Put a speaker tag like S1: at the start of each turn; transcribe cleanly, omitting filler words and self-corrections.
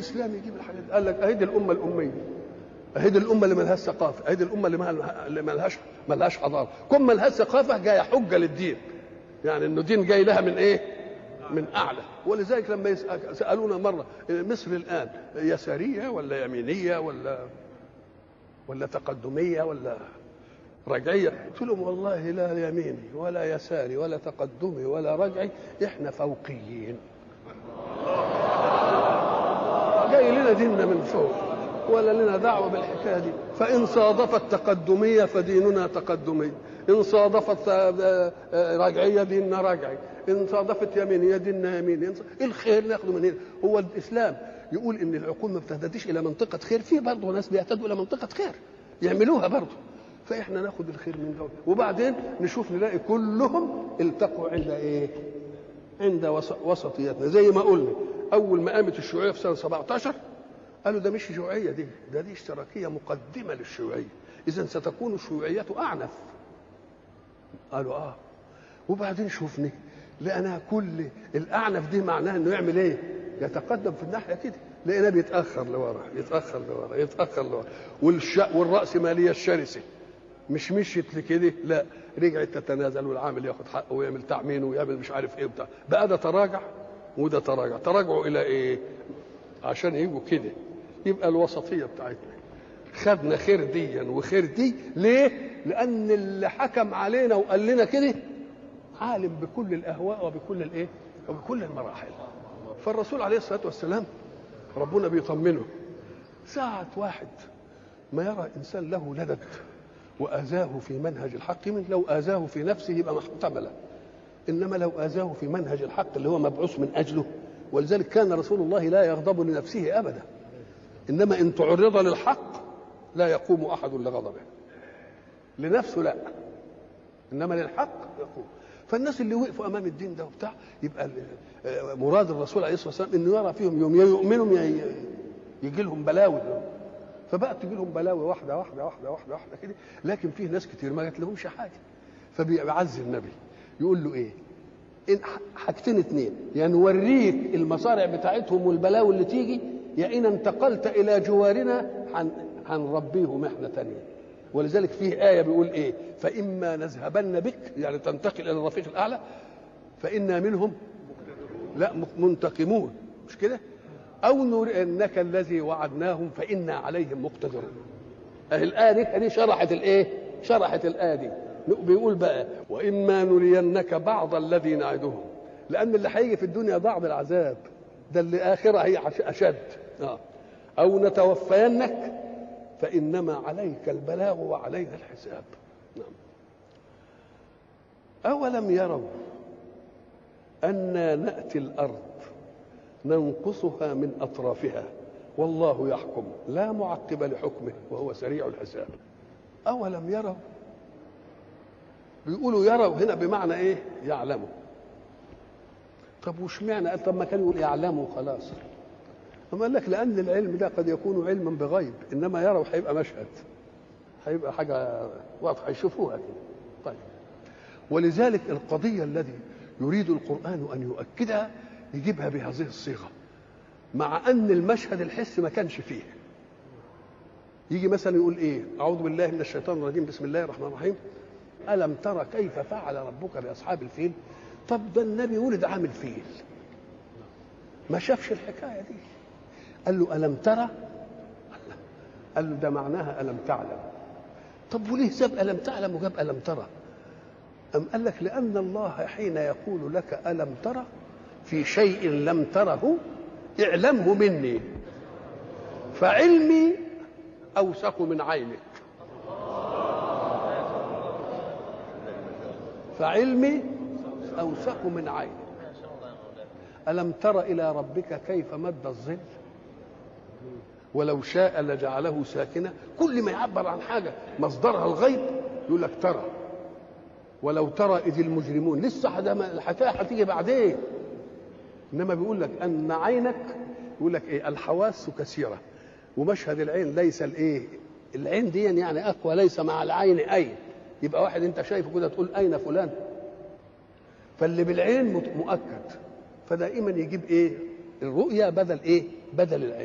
S1: الاسلام يجيب الحاجات دي؟ قال لك اهي دي الامه الاميه، اهي دي الامه اللي مالهاش ثقافه، اهي دي الامه اللي مالهاش حضاره. كل مالهاش ثقافه جايه حجه للدين، يعني انه دين جاي لها من ايه؟ من اعلى. ولذلك لما سالونا مره مصر الان يساريه ولا يمينيه ولا تقدميه ولا رجعيه؟ قلت لهم والله لا يميني ولا يساري ولا تقدمي ولا رجعي، احنا فوقيين، جاي لنا ديننا من فوق ولا لنا دعوه بالحكايه دي. فان صادفت تقدميه فديننا تقدمي، ان صادفت رجعيه ديننا رجعي، ان صادفت يمينيه ديننا يميني. الخير ناخده من هنا. هو الاسلام يقول ان العقول ما بتهتديش الى منطقه خير، في برضه ناس بيهتدوا الى منطقه خير يعملوها برضه، فاحنا ناخد الخير من دول وبعدين نشوف نلاقي كلهم التقوا عند ايه؟ عند وسطيتنا. زي ما قلنا اول ما قامت الشيوعيه في سنه 17 قالوا ده مش شيوعيه، دي اشتراكيه مقدمه للشيوعيه، اذا ستكون الشيوعيه اعنف. قالوا وبعدين شوفني لقيناها كل الاعنف دي معناها انه يعمل ايه؟ يتقدم في الناحيه كده، لقيناه بيتاخر لورا يتاخر لورا يتاخر لورا. والراسماليه الشرسه مش مشيت لكده، لا رجعت تتنازل، والعامل ياخد حقه ويعمل تعمين ويعمل مش عارف ايه وبتاع. بقى ده تراجع وده تراجع، تراجعوا الى ايه؟ عشان يجوا كده. يبقى الوسطيه بتاعتنا خدنا خير ديا وخير دي. ليه؟ لان اللي حكم علينا وقال لنا كده عالم بكل الاهواء وبكل الايه وبكل المراحل. فالرسول عليه الصلاه والسلام ربنا بيطمنه ساعه واحد ما يرى انسان له لدد واذاه في منهج الحق، من لو اذاه في نفسه يبقى محتمله، انما لو اذاه في منهج الحق اللي هو مبعوث من اجله. ولذلك كان رسول الله لا يغضب لنفسه ابدا، انما ان تعرض للحق لا يقوم احد لغضبه، لنفسه لا، انما للحق يقوم. فالناس اللي وقفوا امام الدين ده وبتاع يبقى مراد الرسول عليه الصلاه والسلام انه يرى فيهم يوم يؤمنوا يجي لهم بلاوي، فبقت تجي لهم بلاوي واحده واحده واحده واحده واحده كده. لكن فيه ناس كتير ما جات لهمش حاجه، فبيعزي النبي يقول له ايه؟ إن حاجتين اتنين، يعني نوريك المصارع بتاعتهم والبلاوي اللي تيجي، يا ان انتقلت الى جوارنا هنربيهم احنا تانية. ولذلك فيه آية بيقول ايه؟ فإما نذهبن بك، يعني تنتقل إلى الرفيق الأعلى، فإنا منهم لا منتقمون، مش كده؟ أو نرئنك الذي وعدناهم فإنا عليهم مقتدرون. الآية دي شرحت الإيه؟ شرحت الآية دي. بيقول بقى وإما نرينك بعض الذي نعدهم، لأن اللي هيجي في الدنيا بعض العذاب، ده اللي آخرة هي أشد. أو نتوفينك فإنما عليك البلاغ وعلينا الحساب. نعم. أولم يروا أنا نأتي الأرض ننقصها من أطرافها والله يحكم لا معقب لحكمه وهو سريع الحساب. أولم يروا، بيقولوا يروا هنا بمعنى إيه؟ يعلموا. طب وش معنى؟ قال طب ما كان يقول يعلموا خلاص. أما قال لك لأن العلم ده قد يكون علما بغيب، إنما يروا هيبقى مشهد، هيبقى حاجة واضحة يشوفوها كده. طيب، ولذلك القضية الذي يريد القرآن أن يؤكدها يجيبها بهذه الصيغة، مع أن المشهد الحس ما كانش فيه. يجي مثلا يقول إيه؟ أعوذ بالله من الشيطان الرجيم، بسم الله الرحمن الرحيم، ألم ترى كيف فعل ربك بأصحاب الفيل؟ طب ده النبي ولد عامل فيل، ما شافش الحكاية دي. قال له ألم ترى؟ قال له ده معناها ألم تعلم. طب وليه ساب ألم تعلم وجاب ألم ترى؟ أم قال لك لأن الله حين يقول لك ألم ترى في شيء لم تره اعلمه مني، فعلمي أوثق من عينك، فعلمي أوثق من عينك. ألم تر إلى ربك كيف مد الظل ولو شاء لجعله ساكنة. كل ما يعبر عن حاجة مصدرها الغيب يقول لك ترى. ولو ترى إذ المجرمون، لسه الحكاية هتيجي بعدين، إنما بيقول لك أن عينك، يقول لك إيه؟ الحواس كثيرة، ومشهد العين ليس الإيه؟ العين دي يعني أقوى، ليس مع العين أين. يبقى واحد أنت شايفه كده تقول أين فلان؟ فاللي بالعين مؤكد، فدائما يجيب إيه؟ الرؤية بدل إيه؟ بدل العين.